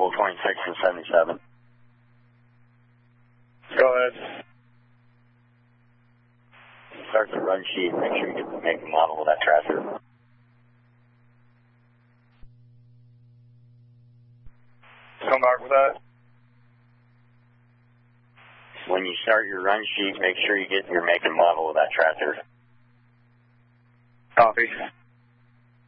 available 26 and 77. Go ahead. Start the run sheet. Make sure you get the make and model of that tractor. Come back with that. When you start your run sheet, make sure you get your make and model of that tractor. Copy.